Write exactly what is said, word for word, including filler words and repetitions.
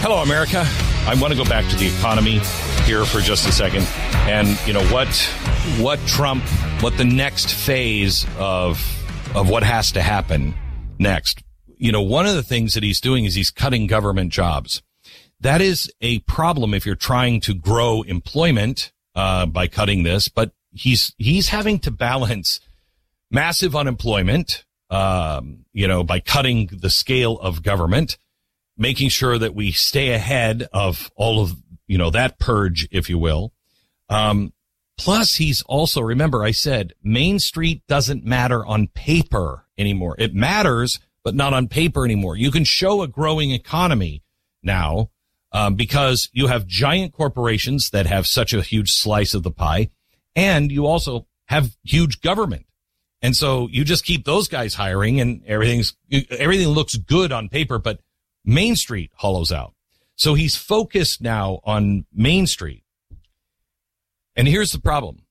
Hello, America. I want to go back to the economy here for just a second. And, you know, what what Trump, what the next phase of of what has to happen next. You know, one of the things that he's doing is he's cutting government jobs. That is a problem if you're trying to grow employment uh by cutting this. But he's he's having to balance massive unemployment, um, you know, by cutting the scale of government, making sure that we stay ahead of all of, you know, that purge, if you will. Um, plus, he's also, remember, I said Main Street doesn't matter on paper anymore. It matters, but not on paper anymore. You can show a growing economy now um, because you have giant corporations that have such a huge slice of the pie, and you also have huge government. And so you just keep those guys hiring, and everything's everything looks good on paper, but Main Street hollows out. So he's focused now on Main Street. And here's the problem.